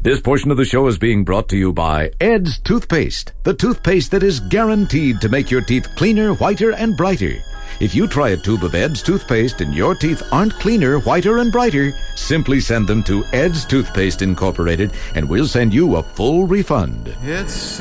This portion of the show is being brought to you by Ed's Toothpaste, the toothpaste that is guaranteed to make your teeth cleaner, whiter, and brighter. If you try a tube of Ed's Toothpaste and your teeth aren't cleaner, whiter, and brighter, simply send them to Ed's Toothpaste Incorporated and we'll send you a full refund.